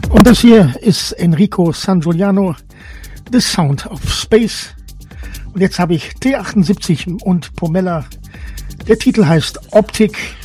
Und das hier ist Enrico San Giuliano, The Sound of Space. Und jetzt habe ich T78 und Pomella. Der Titel heißt Optik.